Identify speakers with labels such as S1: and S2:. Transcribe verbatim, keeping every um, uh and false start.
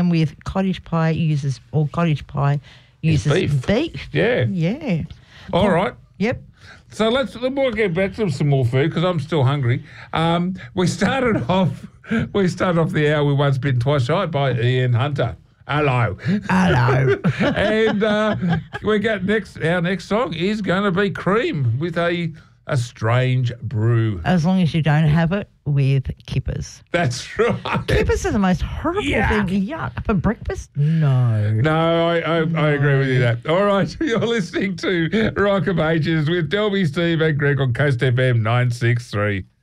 S1: one with cottage pie uses, or cottage pie uses
S2: beef.
S1: beef.
S2: Yeah.
S1: Yeah.
S2: All right.
S1: Yep.
S2: So let's we'll get back to some more food because I'm still hungry. Um, we started off we started off the hour with Once Bitten Twice Shy by Ian Hunter. Hello.
S1: Hello.
S2: And uh, we got next. Our next song is going to be Cream with a a strange brew.
S1: As long as you don't have it with kippers.
S2: That's right.
S1: Kippers are the most horrible
S2: Yuck.
S1: thing. Yuck. For breakfast? No.
S2: No, I, I, I agree with you that. All right, you're listening to Rock of Ages with Delby, Steve and Greg on Coast F M nine six three.